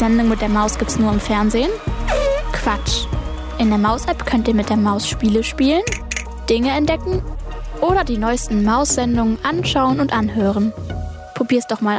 Sendung mit der Maus gibt's nur im Fernsehen? Quatsch. In der Maus-App könnt ihr mit der Maus Spiele spielen, Dinge entdecken oder die neuesten Maus-Sendungen anschauen und anhören. Probier's doch mal